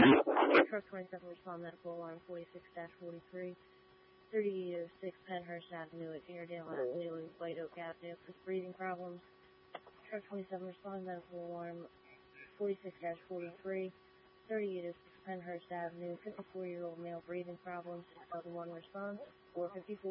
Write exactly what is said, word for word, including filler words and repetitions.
Truck twenty-seven, respond medical alarm forty-six dash forty-three, thirty-eight oh six Penhurst Avenue at Airedale Avenue, White Oak Avenue for breathing problems. Truck twenty-seven, respond medical alarm forty-six dash forty-three, thirty-eight oh six Penhurst Avenue, fifty-four-year-old male breathing problems, six thousand one response, four fifty-four.